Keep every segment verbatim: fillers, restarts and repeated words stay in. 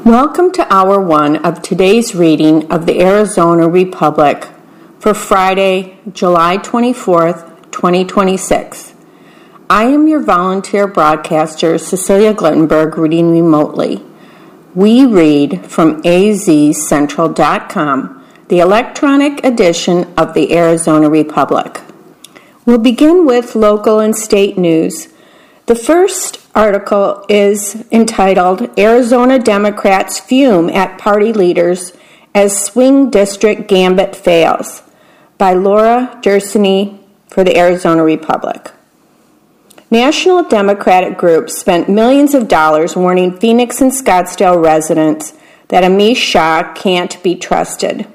Welcome to Hour one of today's reading of the Arizona Republic for Friday, July twenty-fourth, twenty twenty-six. I am your volunteer broadcaster, Cecilia Glittenberg, reading remotely. We read from A Z Central dot com, the electronic edition of the Arizona Republic. We'll begin with local and state news. The first article is entitled, Arizona Democrats Fume at Party Leaders as Swing District Gambit Fails, by Laura Dursany for the Arizona Republic. National Democratic groups spent millions of dollars warning Phoenix and Scottsdale residents that Amish Shah can't be trusted.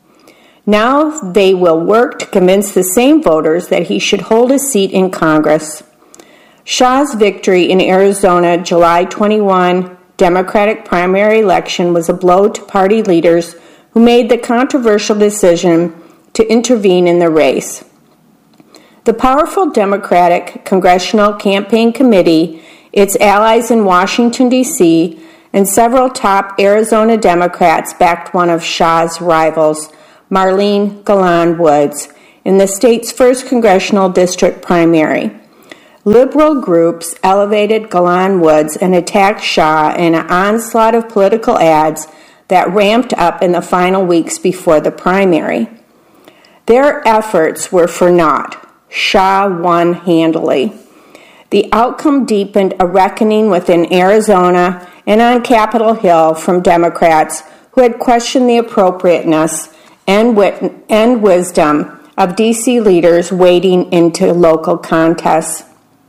Now they will work to convince the same voters that he should hold a seat in Congress. Shah's victory in Arizona July twenty-first Democratic primary election was a blow to party leaders who made the controversial decision to intervene in the race. The powerful Democratic Congressional Campaign Committee, its allies in Washington, D C, and several top Arizona Democrats backed one of Shah's rivals, Marlene Golan Woods, in the state's first congressional district primary. Liberal groups elevated Golan Woods and attacked Shah in an onslaught of political ads that ramped up in the final weeks before the primary. Their efforts were for naught. Shah won handily. The outcome deepened a reckoning within Arizona and on Capitol Hill from Democrats who had questioned the appropriateness and, wit- and wisdom of D C leaders wading into local contests.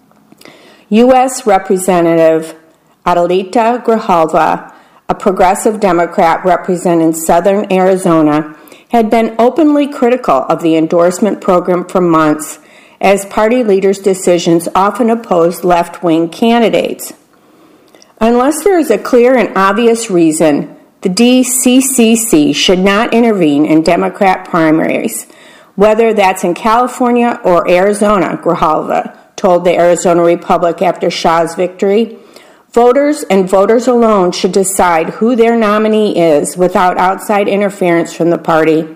U S Representative Adelita Grijalva, a progressive Democrat representing southern Arizona, had been openly critical of the endorsement program for months, as party leaders' decisions often opposed left-wing candidates. Unless there is a clear and obvious reason, the D C C C should not intervene in Democrat primaries, whether that's in California or Arizona, Grijalva told the Arizona Republic after Shah's victory. Voters and voters alone should decide who their nominee is without outside interference from the party.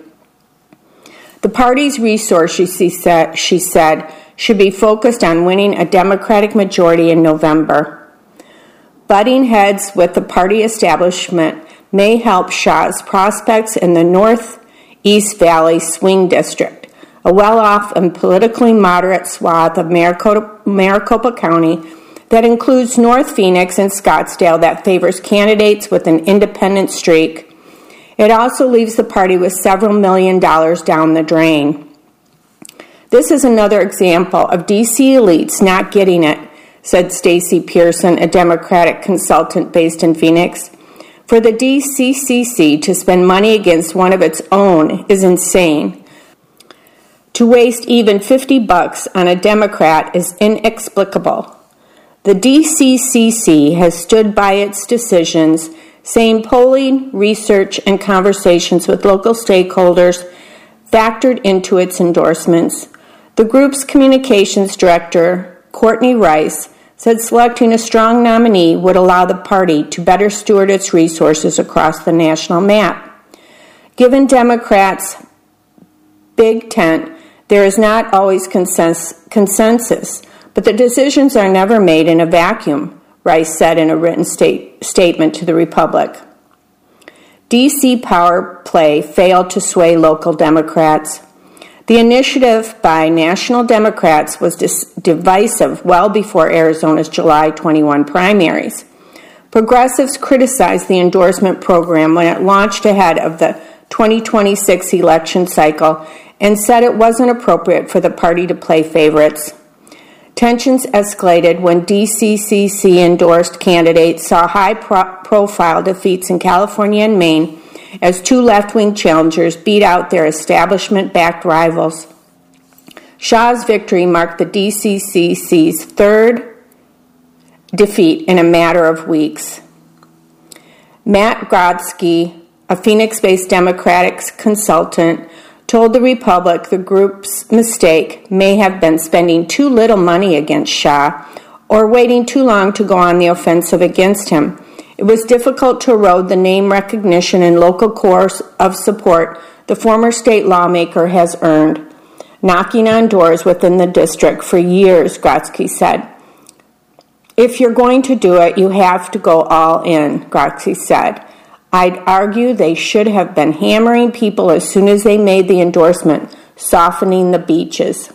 The party's resources, she said, she said, should be focused on winning a Democratic majority in November. Butting heads with the party establishment may help Shah's prospects in the Northeast Valley swing district, a well-off and politically moderate swath of Maricopa, Maricopa County that includes North Phoenix and Scottsdale that favors candidates with an independent streak. It also leaves the party with several million dollars down the drain. This is another example of D C elites not getting it, said Stacy Pearson, a Democratic consultant based in Phoenix. For the D C C C to spend money against one of its own is insane. To waste even fifty bucks on a Democrat is inexplicable. The D C C C has stood by its decisions, saying polling, research, and conversations with local stakeholders factored into its endorsements. The group's communications director, Courtney Rice, said selecting a strong nominee would allow the party to better steward its resources across the national map. Given Democrats' big tent, there is not always consensus, consensus, but the decisions are never made in a vacuum, Rice said in a written state, statement to the Republic. D C power play failed to sway local Democrats. The initiative by national Democrats was dis- divisive well before Arizona's July twenty-first primaries. Progressives criticized the endorsement program when it launched ahead of the twenty twenty-six election cycle and said it wasn't appropriate for the party to play favorites. Tensions escalated when D C C C-endorsed candidates saw high-profile defeats in California and Maine as two left-wing challengers beat out their establishment-backed rivals. Shah's victory marked the D C C C's third defeat in a matter of weeks. Matt Grodsky, a Phoenix-based Democratic consultant, told the Republic the group's mistake may have been spending too little money against Shah or waiting too long to go on the offensive against him, It was difficult to erode the name recognition and local core of support the former state lawmaker has earned, knocking on doors within the district for years, Grotzky said. If you're going to do it, you have to go all in, Grotzky said. I'd argue they should have been hammering people as soon as they made the endorsement, softening the beaches.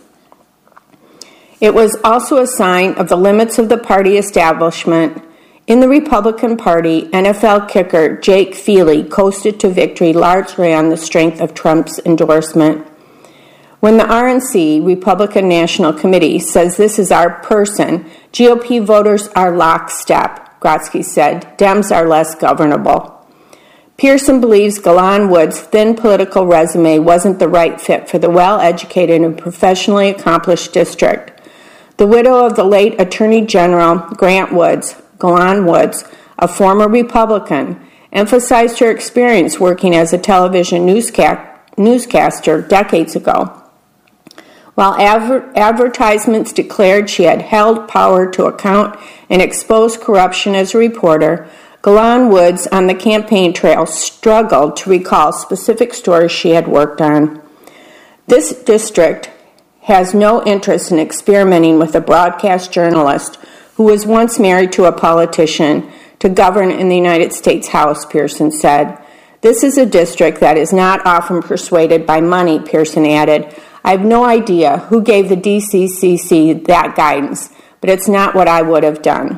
It was also a sign of the limits of the party establishment. In the Republican Party, N F L kicker Jake Feely coasted to victory largely on the strength of Trump's endorsement. When the R N C, Republican National Committee, says this is our person, G O P voters are lockstep, Grotzky said. Dems are less governable. Pearson believes Golan Wood's thin political resume wasn't the right fit for the well-educated and professionally accomplished district. The widow of the late Attorney General Grant Woods, Golan Woods, a former Republican, emphasized her experience working as a television newsca- newscaster decades ago. While adver- advertisements declared she had held power to account and expose corruption as a reporter, Golan Woods on the campaign trail struggled to recall specific stories she had worked on. This district has no interest in experimenting with a broadcast journalist who was once married to a politician to govern in the United States House, Pearson said. This is a district that is not often persuaded by money, Pearson added. I have no idea who gave the D C C C that guidance, but it's not what I would have done.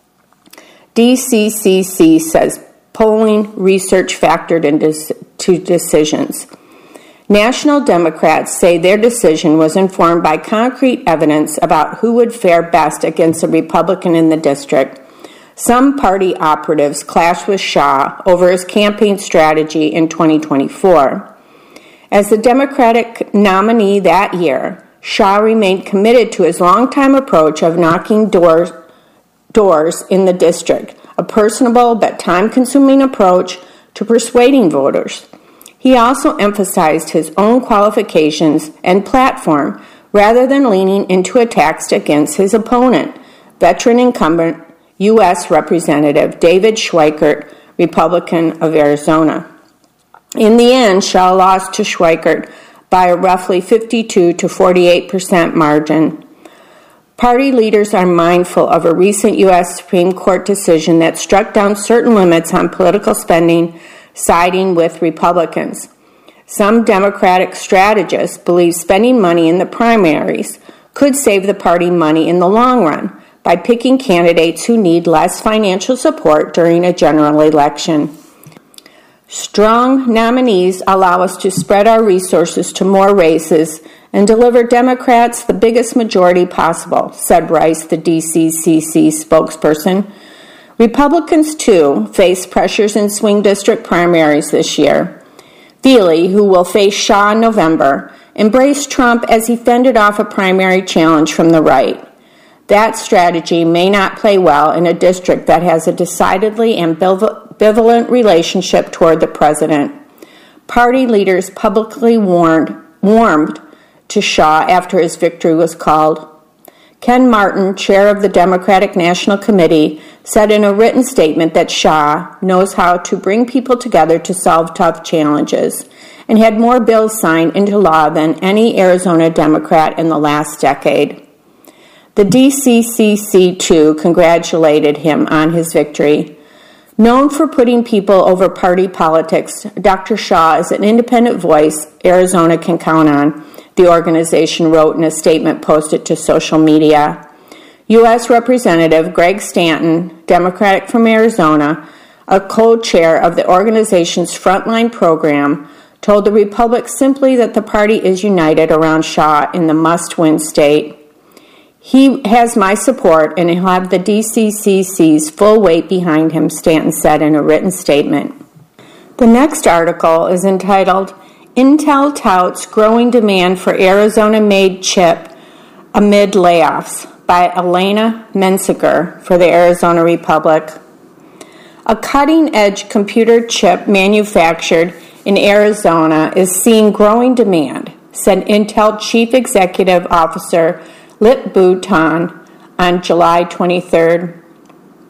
D C C C says polling research factored into decisions. National Democrats say their decision was informed by concrete evidence about who would fare best against a Republican in the district. Some party operatives clashed with Shah over his campaign strategy in twenty twenty-four. As the Democratic nominee that year, Shah remained committed to his longtime approach of knocking doors, doors in the district, a personable but time-consuming approach to persuading voters. He also emphasized his own qualifications and platform rather than leaning into attacks against his opponent, veteran incumbent U S Representative David Schweikert, Republican of Arizona. In the end, Shah lost to Schweikert by a roughly fifty-two to forty-eight percent margin. Party leaders are mindful of a recent U S Supreme Court decision that struck down certain limits on political spending, siding with Republicans. Some Democratic strategists believe spending money in the primaries could save the party money in the long run by picking candidates who need less financial support during a general election. Strong nominees allow us to spread our resources to more races and deliver Democrats the biggest majority possible, said Rice, the D C C C spokesperson. Republicans, too, face pressures in swing district primaries this year. Feely, who will face Shah in November, embraced Trump as he fended off a primary challenge from the right. That strategy may not play well in a district that has a decidedly ambivalent relationship toward the president. Party leaders publicly warned, warmed to Shah after his victory was called. Ken Martin, chair of the Democratic National Committee, said in a written statement that Shah knows how to bring people together to solve tough challenges and had more bills signed into law than any Arizona Democrat in the last decade. The D C C C, too, congratulated him on his victory. Known for putting people over party politics, Doctor Shah is an independent voice Arizona can count on, the organization wrote in a statement posted to social media. U S Representative Greg Stanton, Democratic from Arizona, a co-chair of the organization's Frontline program, told the Republic simply that the party is united around Shah in the must-win state. He has my support and he'll have the D C C C's full weight behind him, Stanton said in a written statement. The next article is entitled, Intel Touts Growing Demand for Arizona-Made Chip Amid Layoffs by Elena Mensinger for the Arizona Republic. A cutting-edge computer chip manufactured in Arizona is seeing growing demand, said Intel Chief Executive Officer Lip-Bu Tan on July twenty-third.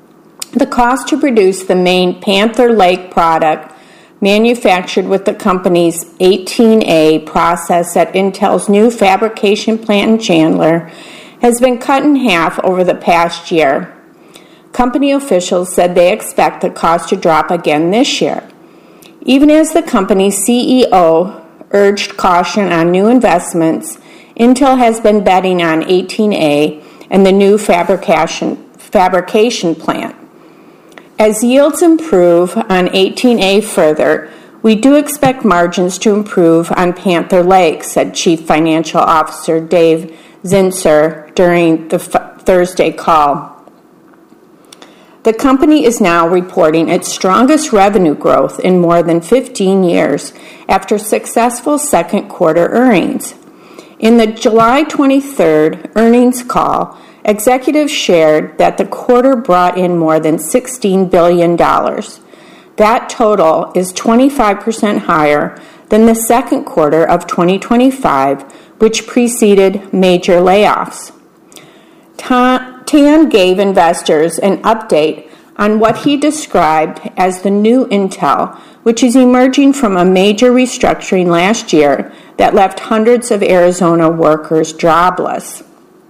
The cost to produce the main Panther Lake product manufactured with the company's eighteen A process at Intel's new fabrication plant in Chandler has been cut in half over the past year. Company officials said they expect the cost to drop again this year. Even as the company's C E O urged caution on new investments, Intel has been betting on eighteen A and the new fabrication, fabrication plant. As yields improve on eighteen A further, we do expect margins to improve on Panther Lake, said Chief Financial Officer Dave Zinsser during the f- Thursday call. The company is now reporting its strongest revenue growth in more than fifteen years after successful second quarter earnings. In the July twenty-third earnings call, executives shared that the quarter brought in more than sixteen billion dollars. That total is twenty-five percent higher than the second quarter of twenty twenty-five, which preceded major layoffs. Tan gave investors an update on what he described as the new Intel, which is emerging from a major restructuring last year that left hundreds of Arizona workers jobless.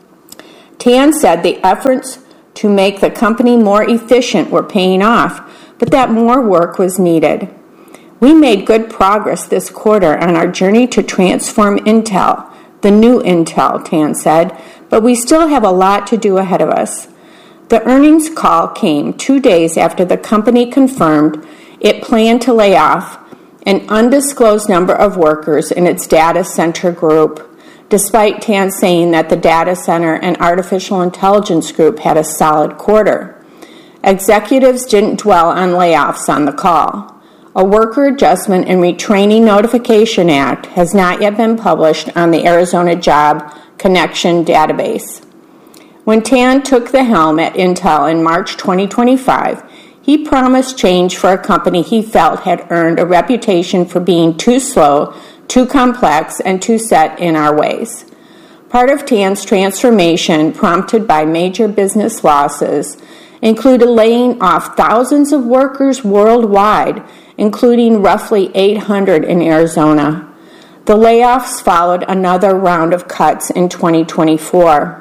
Tan said the efforts to make the company more efficient were paying off, but that more work was needed. We made good progress this quarter on our journey to transform Intel, the new Intel, Tan said, but we still have a lot to do ahead of us. The earnings call came two days after the company confirmed it planned to lay off an undisclosed number of workers in its data center group, despite Tan saying that the data center and artificial intelligence group had a solid quarter. Executives didn't dwell on layoffs on the call. A Worker Adjustment and Retraining Notification Act has not yet been published on the Arizona Job Connection database. When Tan took the helm at Intel in March twenty twenty-five, he promised change for a company he felt had earned a reputation for being too slow, too complex, and too set in our ways. Part of Tan's transformation, prompted by major business losses, included laying off thousands of workers worldwide, including roughly eight hundred in Arizona. The layoffs followed another round of cuts in twenty twenty-four.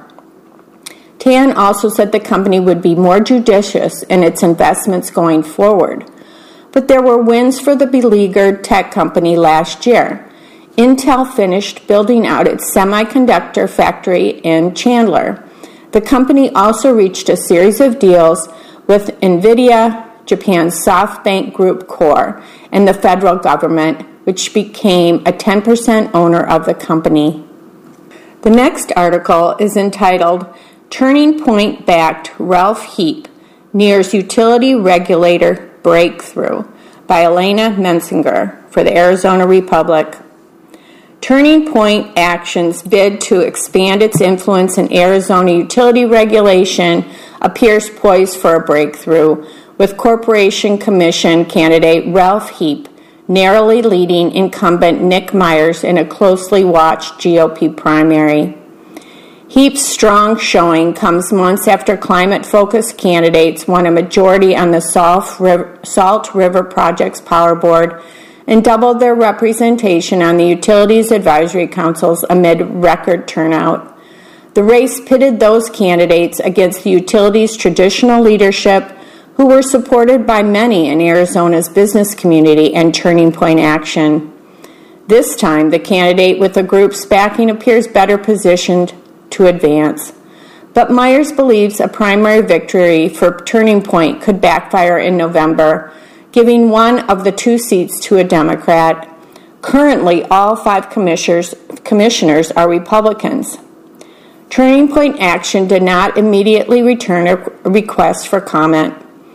Tan also said the company would be more judicious in its investments going forward. But there were wins for the beleaguered tech company last year. Intel finished building out its semiconductor factory in Chandler. The company also reached a series of deals with NVIDIA, Japan's SoftBank Group Corp, and the federal government, which became a ten percent owner of the company. The next article is entitled, Turning Point-Backed Ralph Heap Nears Utility Regulator Breakthrough by Elena Mensinger for the Arizona Republic. Turning Point Action's bid to expand its influence in Arizona utility regulation appears poised for a breakthrough, with Corporation Commission candidate Ralph Heap narrowly leading incumbent Nick Myers in a closely watched G O P primary. Heap's strong showing comes months after climate-focused candidates won a majority on the Salt River, Salt River Project's Power Board and doubled their representation on the Utilities Advisory Councils amid record turnout. The race pitted those candidates against the utility's traditional leadership, who were supported by many in Arizona's business community and Turning Point Action. This time, the candidate with the group's backing appears better positioned to advance. But Myers believes a primary victory for Turning Point could backfire in November, giving one of the two seats to a Democrat. Currently, all five commissioners, commissioners are Republicans. Turning Point Action did not immediately return a request for comment.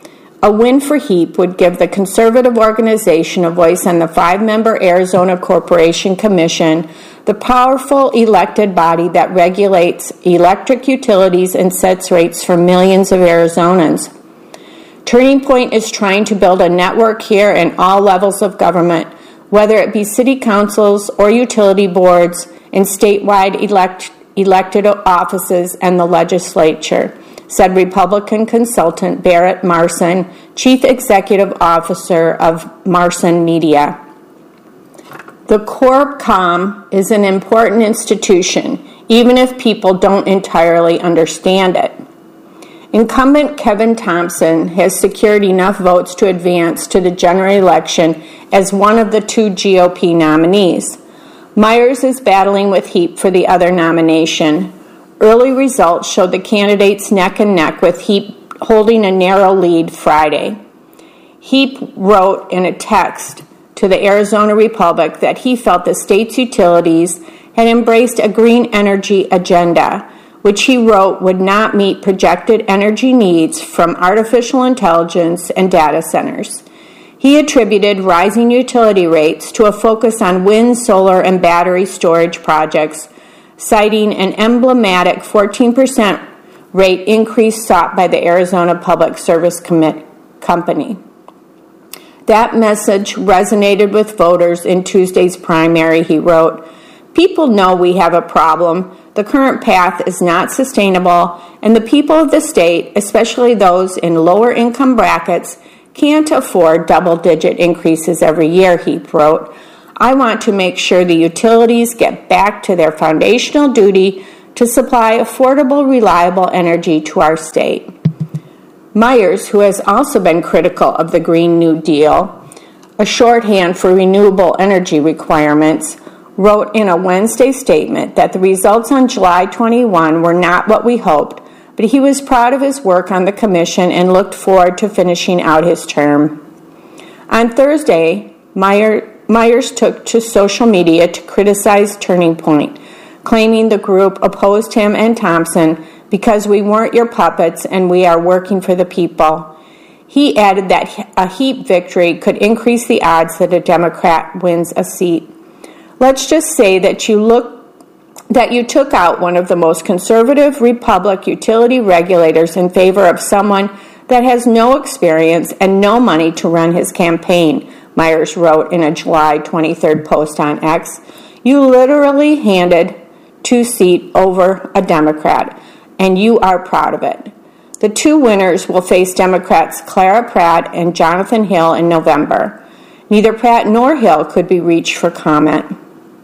A win for Heap would give the conservative organization a voice on the five-member Arizona Corporation Commission, the powerful elected body that regulates electric utilities and sets rates for millions of Arizonans. Turning Point is trying to build a network here in all levels of government, whether it be city councils or utility boards and statewide elect, elected offices and the legislature, said Republican consultant Barrett Marson, Chief Executive Officer of Marson Media. The CorpCom is an important institution, even if people don't entirely understand it. Incumbent Kevin Thompson has secured enough votes to advance to the general election as one of the two G O P nominees. Myers is battling with Heap for the other nomination. Early results showed the candidates neck and neck, with Heap holding a narrow lead Friday. Heap wrote in a text to the Arizona Republic that he felt the state's utilities had embraced a green energy agenda, which he wrote would not meet projected energy needs from artificial intelligence and data centers. He attributed rising utility rates to a focus on wind, solar, and battery storage projects, citing an emblematic fourteen percent rate increase sought by the Arizona Public Service Commit- Company. That message resonated with voters in Tuesday's primary, he wrote. People know we have a problem. The current path is not sustainable, and the people of the state, especially those in lower income brackets, can't afford double-digit increases every year, he wrote. I want to make sure the utilities get back to their foundational duty to supply affordable, reliable energy to our state. Myers, who has also been critical of the Green New Deal, a shorthand for renewable energy requirements, wrote in a Wednesday statement that the results on July twenty-first were not what we hoped, but he was proud of his work on the commission and looked forward to finishing out his term. On Thursday, Meyer, Myers took to social media to criticize Turning Point, claiming the group opposed him and Thompson because we weren't your puppets and we are working for the people. He added that a Heap victory could increase the odds that a Democrat wins a seat. Let's just say that you look that you took out one of the most conservative Republic utility regulators in favor of someone that has no experience and no money to run his campaign, Myers wrote in a July twenty-third post on X. You literally handed two seats over a Democrat, and you are proud of it. The two winners will face Democrats Clara Pratt and Jonathan Hill in November. Neither Pratt nor Hill could be reached for comment.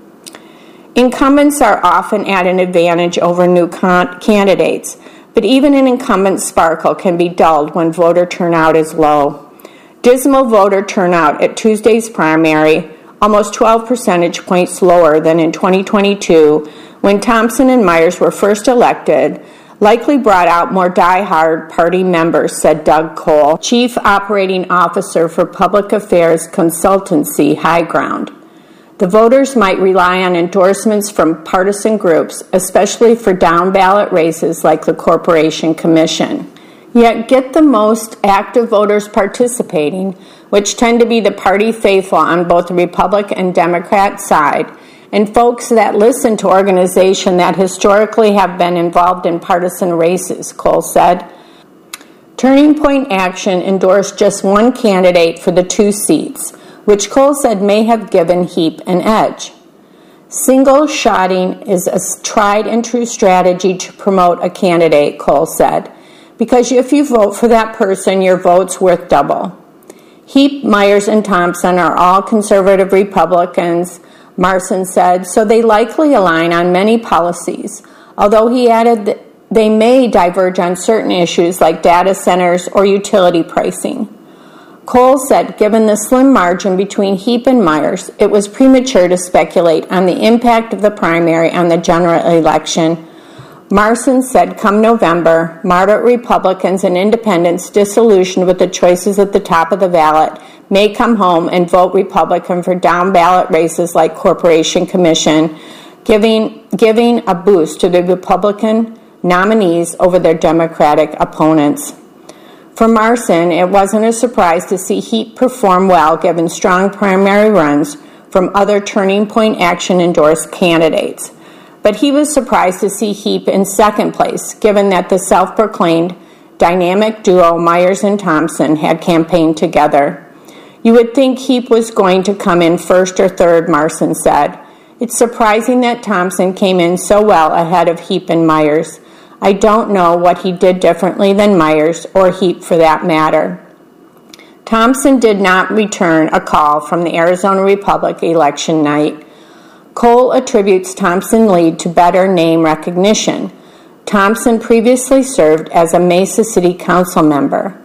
Incumbents are often at an advantage over new con- candidates, but even an incumbent sparkle can be dulled when voter turnout is low. Dismal voter turnout at Tuesday's primary, almost twelve percentage points lower than in twenty twenty-two, when Thompson and Myers were first elected, likely brought out more die-hard party members, said Doug Cole, Chief Operating Officer for Public Affairs Consultancy High Ground. The voters might rely on endorsements from partisan groups, especially for down-ballot races like the Corporation Commission. Yet get the most active voters participating, which tend to be the party faithful on both the Republican and Democrat side, and folks that listen to organizations that historically have been involved in partisan races, Cole said. Turning Point Action endorsed just one candidate for the two seats, which Cole said may have given Heap an edge. Single-shotting is a tried and true strategy to promote a candidate, Cole said, because if you vote for that person, your vote's worth double. Heap, Myers, and Thompson are all conservative Republicans, Marson said, so they likely align on many policies, although he added that they may diverge on certain issues like data centers or utility pricing. Cole said, given the slim margin between Heap and Myers, it was premature to speculate on the impact of the primary on the general election. Marson said, come November, moderate Republicans and independents disillusioned with the choices at the top of the ballot may come home and vote Republican for down-ballot races like Corporation Commission, giving, giving a boost to the Republican nominees over their Democratic opponents. For Marson, it wasn't a surprise to see Heap perform well given strong primary runs from other Turning Point Action endorsed candidates. But he was surprised to see Heap in second place, given that the self-proclaimed dynamic duo Myers and Thompson had campaigned together. You would think Heap was going to come in first or third, Marson said. It's surprising that Thompson came in so well ahead of Heap and Myers. I don't know what he did differently than Myers, or Heap for that matter. Thompson did not return a call from the Arizona Republic election night. Cole attributes Thompson's lead to better name recognition. Thompson previously served as a Mesa City Council member.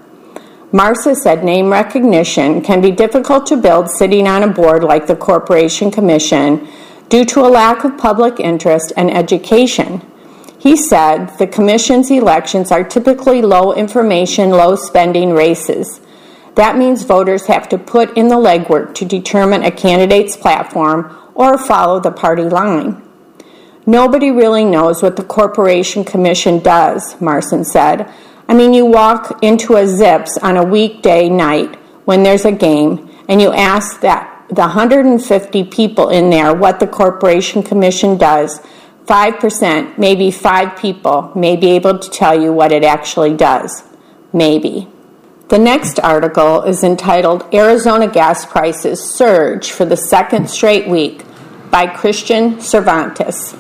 Marsa said name recognition can be difficult to build sitting on a board like the Corporation Commission due to a lack of public interest and education. He said the Commission's elections are typically low information, low spending races. That means voters have to put in the legwork to determine a candidate's platform or follow the party line. Nobody really knows what the Corporation Commission does, Marson said. I mean, you walk into a Zips on a weekday night when there's a game, and you ask that the one hundred fifty people in there what the Corporation Commission does. five percent, maybe five people, may be able to tell you what it actually does. Maybe. The next article is entitled Arizona Gas Prices Surge for the Second Straight Week by Christian Cervantes.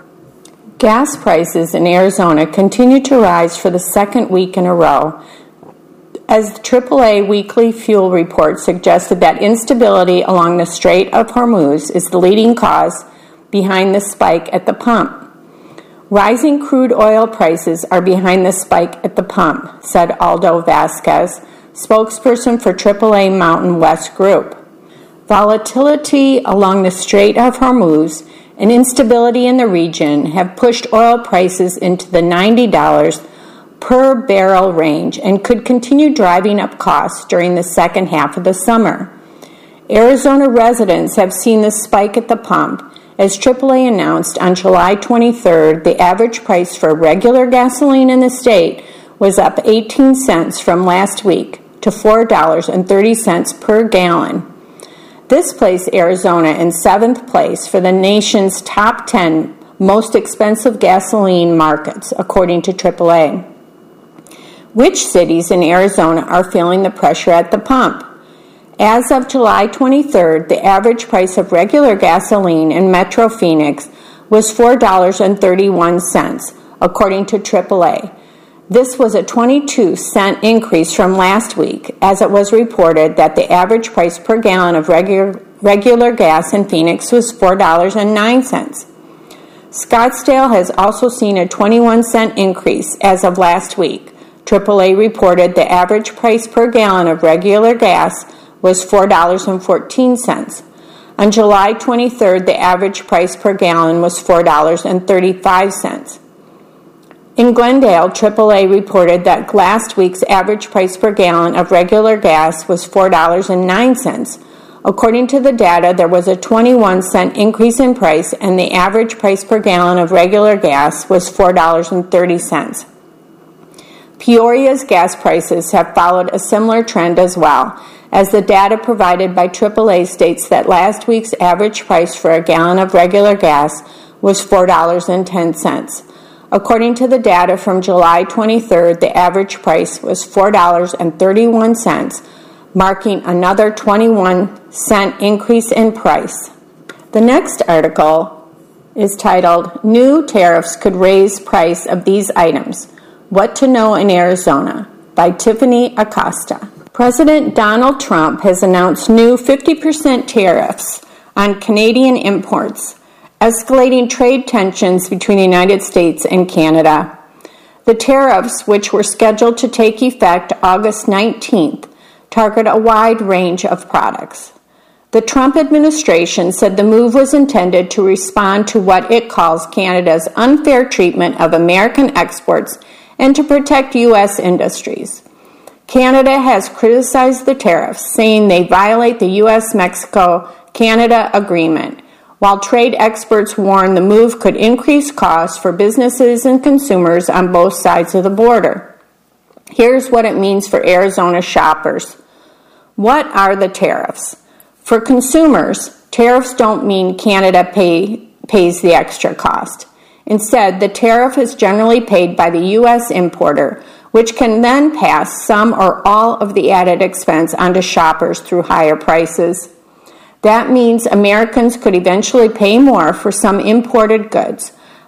Gas prices in Arizona continue to rise for the second week in a row, as the triple A weekly fuel report suggested that instability along the Strait of Hormuz is the leading cause behind the spike at the pump. Rising crude oil prices are behind the spike at the pump, said Aldo Vasquez, spokesperson for triple A Mountain West Group. Volatility along the Strait of Hormuz and instability in the region have pushed oil prices into the ninety dollars per barrel range and could continue driving up costs during the second half of the summer. Arizona residents have seen the spike at the pump as triple A announced on July twenty-third the average price for regular gasoline in the state was up eighteen cents from last week to four dollars and thirty cents per gallon. This placed Arizona in seventh place for the nation's top ten most expensive gasoline markets, according to triple A. Which cities in Arizona are feeling the pressure at the pump? As of July twenty-third, the average price of regular gasoline in Metro Phoenix was four dollars and thirty-one cents, according to triple A. This was a twenty-two cent increase from last week, as it was reported that the average price per gallon of regular, regular gas in Phoenix was four dollars and nine cents. Scottsdale has also seen a twenty-one cent increase as of last week. triple A reported the average price per gallon of regular gas was four dollars and fourteen cents. On July twenty-third, the average price per gallon was four dollars and thirty-five cents. In Glendale, triple A reported that last week's average price per gallon of regular gas was four dollars and nine cents. According to the data, there was a twenty-one cent increase in price, and the average price per gallon of regular gas was four dollars and thirty cents. Peoria's gas prices have followed a similar trend as well, as the data provided by triple A states that last week's average price for a gallon of regular gas was four dollars and ten cents. According to the data from July twenty-third, the average price was four dollars and thirty-one cents, marking another twenty-one cent increase in price. The next article is titled, New Tariffs Could Raise Price of These Items. What to Know in Arizona, by Tiffany Acosta. President Donald Trump has announced new fifty percent tariffs on Canadian imports, escalating trade tensions between the United States and Canada. The tariffs, which were scheduled to take effect August nineteenth, target a wide range of products. The Trump administration said the move was intended to respond to what it calls Canada's unfair treatment of American exports and to protect U S industries. Canada has criticized the tariffs, saying they violate the U S Mexico Canada agreement, while trade experts warn the move could increase costs for businesses and consumers on both sides of the border. Here's what it means for Arizona shoppers. What are the tariffs? For consumers, tariffs don't mean Canada pay, pays the extra cost. Instead, the tariff is generally paid by the U S importer, which can then pass some or all of the added expense onto shoppers through higher prices. That means Americans could eventually pay more for some imported goods,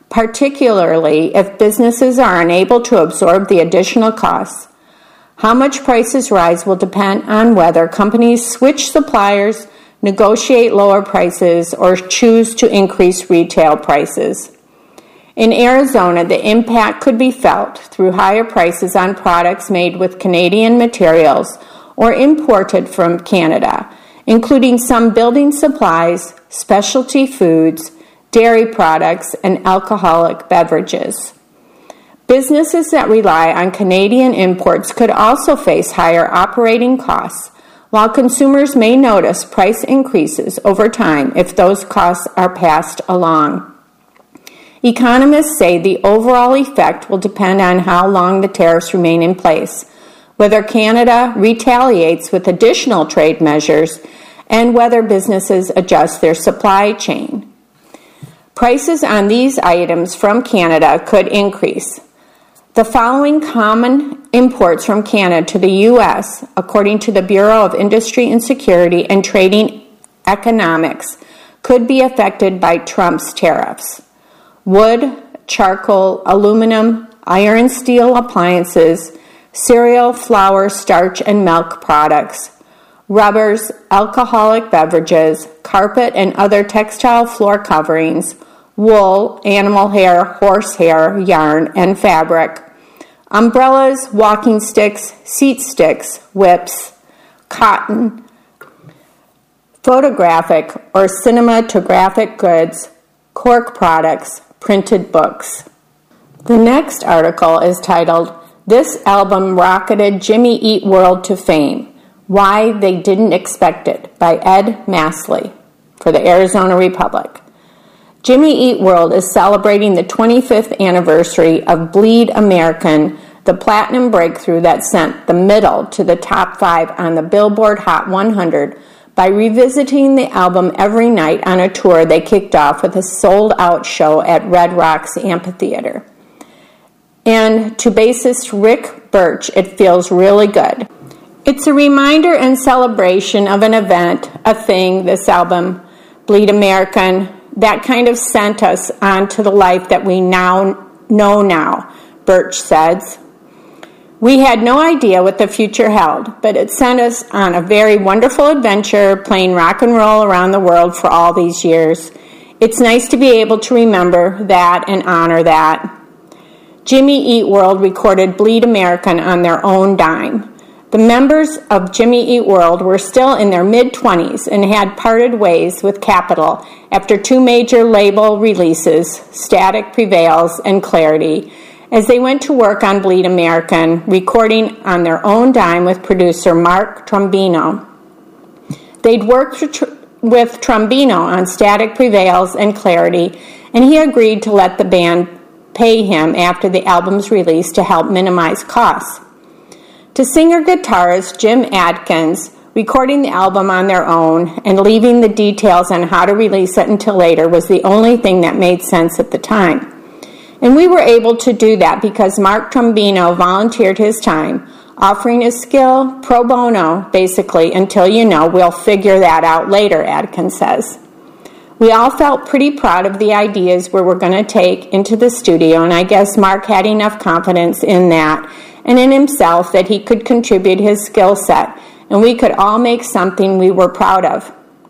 particularly if businesses are unable to absorb the additional costs. How much prices rise will depend on whether companies switch suppliers, negotiate lower prices, or choose to increase retail prices. In Arizona, the impact could be felt through higher prices on products made with Canadian materials or imported from Canada, including some building supplies, specialty foods, dairy products, and alcoholic beverages. Businesses that rely on Canadian imports could also face higher operating costs, while consumers may notice price increases over time if those costs are passed along. Economists say the overall effect will depend on how long the tariffs remain in place, whether Canada retaliates with additional trade measures, and whether businesses adjust their supply chain. Prices on these items from Canada could increase. The following common imports from Canada to the U S, according to the Bureau of Industry and Security and Trading Economics, could be affected by Trump's tariffs: wood, charcoal, aluminum, iron and steel appliances, cereal, flour, starch, and milk products, rubbers, alcoholic beverages, carpet and other textile floor coverings, wool, animal hair, horsehair, yarn, and fabric, umbrellas, walking sticks, seat sticks, whips, cotton, photographic or cinematographic goods, cork products, printed books. The next article is titled, "This Album Rocketed Jimmy Eat World to Fame. Why They Didn't Expect It," by Ed Masley for the Arizona Republic. Jimmy Eat World is celebrating the twenty-fifth anniversary of Bleed American, the platinum breakthrough that sent the Middle to the top five on the Billboard Hot one hundred by revisiting the album every night on a tour they kicked off with a sold-out show at Red Rocks Amphitheater. And to bassist Rick Birch, it feels really good. It's a reminder and celebration of an event, a thing, this album, Bleed American, that kind of sent us on to the life that we now know now, Birch says. We had no idea what the future held, but it sent us on a very wonderful adventure, playing rock and roll around the world for all these years. It's nice to be able to remember that and honor that. Jimmy Eat World recorded Bleed American on their own dime. The members of Jimmy Eat World were still in their mid-twenties and had parted ways with Capitol after two major label releases, Static Prevails and Clarity, as they went to work on Bleed American, recording on their own dime with producer Mark Trombino. They'd worked with Trombino on Static Prevails and Clarity, and he agreed to let the band pay him after the album's release to help minimize costs. To singer-guitarist Jim Adkins, recording the album on their own and leaving the details on how to release it until later was the only thing that made sense at the time. And we were able to do that because Mark Trombino volunteered his time, offering his skill pro bono, basically, until you know we'll figure that out later, Adkins says. We all felt pretty proud of the ideas we were going to take into the studio, and I guess Mark had enough confidence in that and in himself that he could contribute his skill set, and we could all make something we were proud of.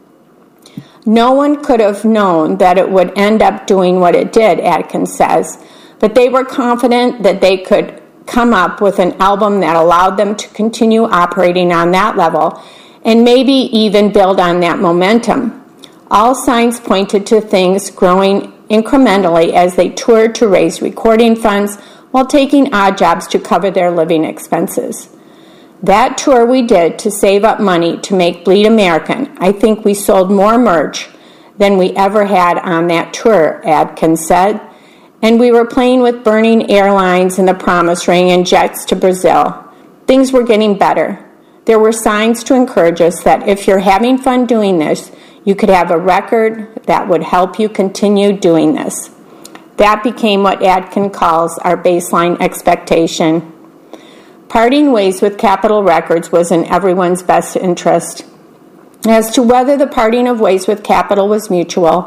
No one could have known that it would end up doing what it did, Adkins says, but they were confident that they could come up with an album that allowed them to continue operating on that level and maybe even build on that momentum. All signs pointed to things growing incrementally as they toured to raise recording funds while taking odd jobs to cover their living expenses. That tour we did to save up money to make Bleed American, I think we sold more merch than we ever had on that tour, Adkins said. And we were playing with Burning Airlines and the Promise Ring and jets to Brazil. Things were getting better. There were signs to encourage us that if you're having fun doing this, you could have a record that would help you continue doing this. That became what Adkins calls our baseline expectation. Parting ways with Capitol Records was in everyone's best interest. As to whether the parting of ways with Capitol was mutual,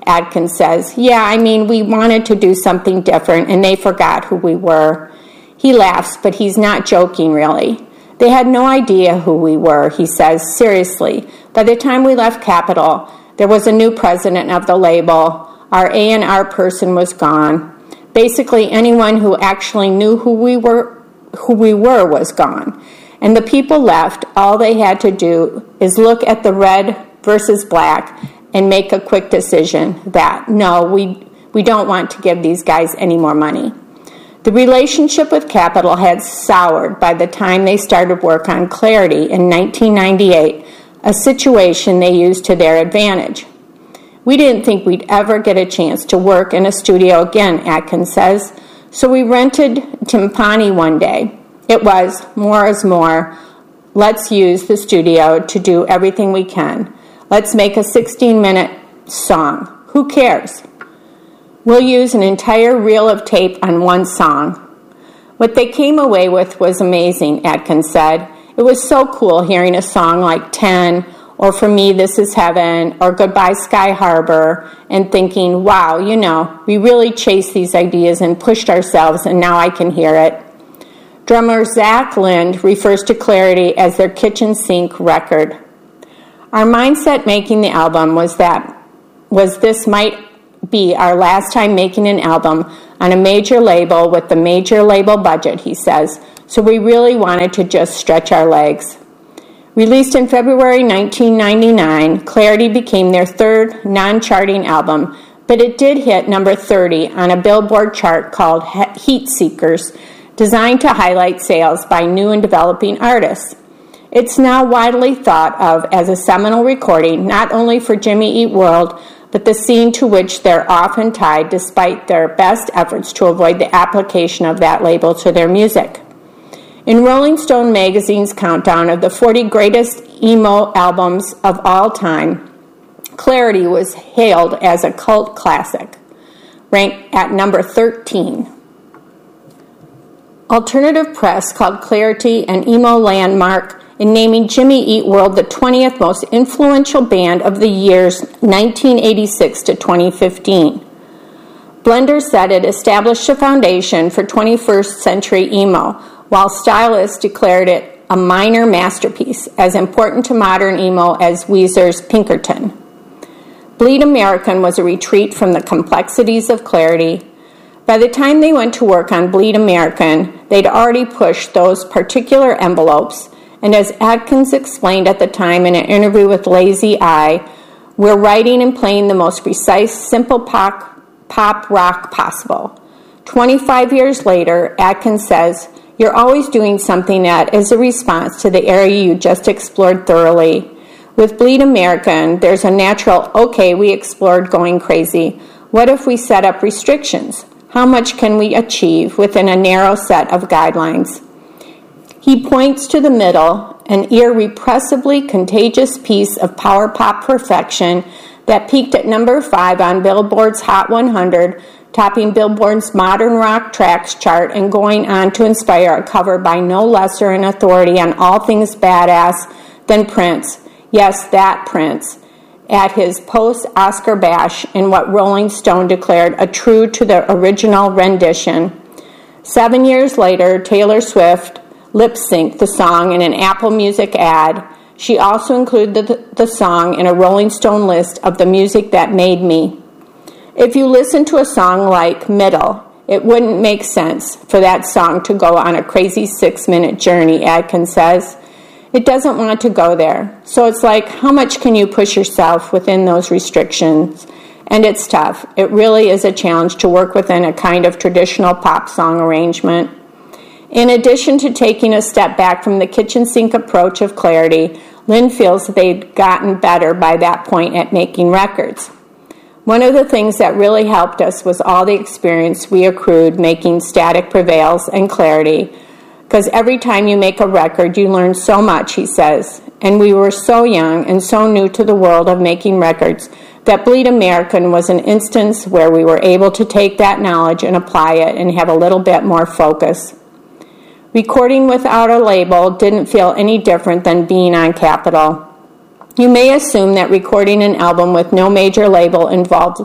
Adkins says. Yeah, I mean, we wanted to do something different, and they forgot who we were. He laughs, but he's not joking, really. They had no idea who we were, he says, seriously. By the time we left Capitol, there was a new president of the label. Our A and R person was gone. Basically, anyone who actually knew who we were, who we were was gone. And the people left, all they had to do is look at the red versus black and make a quick decision that, no, we, we don't want to give these guys any more money. The relationship with Capitol had soured by the time they started work on Clarity in nineteen ninety-eight, a situation they used to their advantage. We didn't think we'd ever get a chance to work in a studio again, Adkins says, so we rented Timpani one day. It was, more is more, let's use the studio to do everything we can. Let's make a sixteen-minute song. Who cares? We'll use an entire reel of tape on one song. What they came away with was amazing, Adkins said. It was so cool hearing a song like ten, or For Me, This Is Heaven, or Goodbye Sky Harbor, and thinking, wow, you know, we really chased these ideas and pushed ourselves, and now I can hear it. Drummer Zach Lind refers to Clarity as their kitchen sink record. Our mindset making the album was that was this might be our last time making an album on a major label with the major label budget, he says, so we really wanted to just stretch our legs. Released in February nineteen ninety-nine, Clarity became their third non-charting album, but it did hit number thirty on a Billboard chart called Heat Seekers, designed to highlight sales by new and developing artists. It's now widely thought of as a seminal recording, not only for Jimmy Eat World, but the scene to which they're often tied despite their best efforts to avoid the application of that label to their music. In Rolling Stone magazine's countdown of the forty greatest emo albums of all time, Clarity was hailed as a cult classic, ranked at number thirteen. Alternative press called Clarity an emo landmark in naming Jimmy Eat World the twentieth most influential band of the years nineteen eighty-six to twenty fifteen. Blender said it established a foundation for twenty-first century emo, while stylists declared it a minor masterpiece, as important to modern emo as Weezer's Pinkerton. Bleed American was a retreat from the complexities of Clarity. By the time they went to work on Bleed American, they'd already pushed those particular envelopes, and as Adkins explained at the time in an interview with Lazy Eye, we're writing and playing the most precise, simple pop, pop rock possible. twenty-five years later, Adkins says, you're always doing something that is a response to the area you just explored thoroughly. With Bleed American, there's a natural, okay, we explored going crazy. What if we set up restrictions? How much can we achieve within a narrow set of guidelines? He points to the middle, an irrepressibly contagious piece of power pop perfection that peaked at number five on Billboard's Hot one hundred, topping Billboard's Modern Rock Tracks chart and going on to inspire a cover by no lesser an authority on all things badass than Prince. Yes, that Prince, at his post-Oscar bash in what Rolling Stone declared a true to the original rendition. Seven years later, Taylor Swift lip-synced the song in an Apple Music ad. She also included the, the song in a Rolling Stone list of the music that made me. If you listen to a song like Middle, it wouldn't make sense for that song to go on a crazy six-minute journey, Adkins says. It doesn't want to go there. So it's like, how much can you push yourself within those restrictions? And it's tough. It really is a challenge to work within a kind of traditional pop song arrangement. In addition to taking a step back from the kitchen sink approach of Clarity, Lynn feels they'd gotten better by that point at making records. One of the things that really helped us was all the experience we accrued making Static Prevails and Clarity, because every time you make a record, you learn so much, he says. And we were so young and so new to the world of making records that Bleed American was an instance where we were able to take that knowledge and apply it and have a little bit more focus. Recording without a label didn't feel any different than being on Capitol. You may assume that recording an album with no major label involved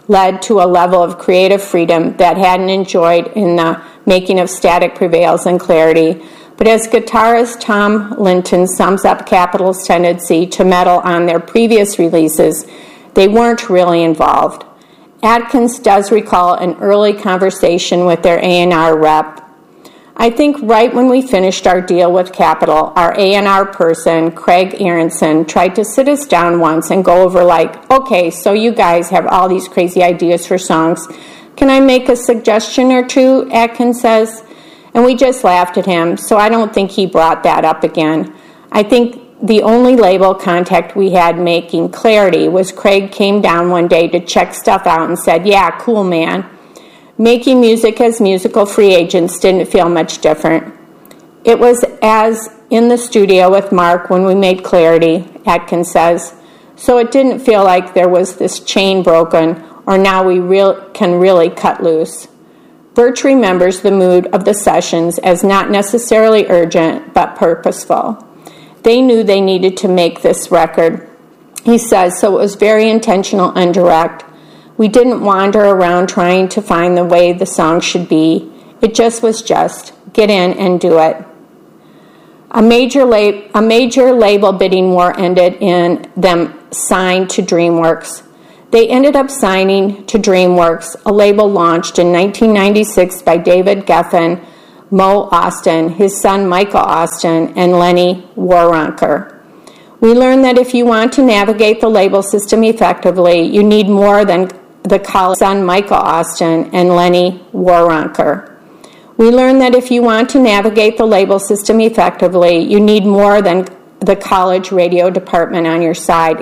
led to a level of creative freedom that hadn't enjoyed in the making of Static Prevails and Clarity. But as guitarist Tom Linton sums up Capitol's tendency to meddle on their previous releases, they weren't really involved. Atkins does recall an early conversation with their A and R rep. I think right when we finished our deal with Capitol, our A and R person, Craig Aronson, tried to sit us down once and go over like, okay, so you guys have all these crazy ideas for songs. Can I make a suggestion or two? Atkins says. And we just laughed at him, so I don't think he brought that up again. I think the only label contact we had making Clarity was Craig came down one day to check stuff out and said, yeah, cool, man. Making music as musical free agents didn't feel much different. It was as in the studio with Mark when we made Clarity, Atkins says, so it didn't feel like there was this chain broken or now we real, can really cut loose. Birch remembers the mood of the sessions as not necessarily urgent, but purposeful. They knew they needed to make this record, he says, so it was very intentional and direct. We didn't wander around trying to find the way the song should be. It just was just, get in and do it. A major, lab- a major label bidding war ended in them signed to DreamWorks. They ended up signing to DreamWorks, a label launched in nineteen ninety-six by David Geffen, Mo Austin, his son Michael Austin, and Lenny Waronker. We learned that if you want to navigate the label system effectively, you need more than the college son Michael Austin and Lenny Waronker. We learned that if you want to navigate the label system effectively, you need more than the college radio department on your side,